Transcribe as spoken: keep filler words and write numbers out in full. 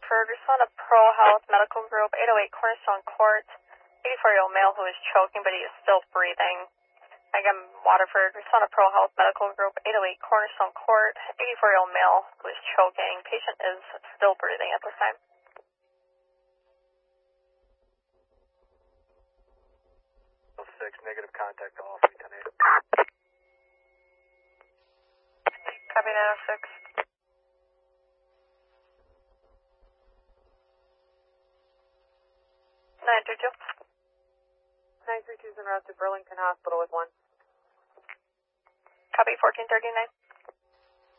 Waterford. Respond to Pro Health Medical Group, eight oh eight Cornerstone Court. eighty-four-year-old male who is choking, but he is still breathing. Again, Waterford. Respond to Pro Health Medical Group, eight oh eight Cornerstone Court. eighty-four-year-old male who is choking. Patient is still breathing at this time. six, negative contact to all three ten eight. Copy nine oh six. nine three two. nine three two is en route to Burlington Hospital with one. Copy fourteen thirty-nine.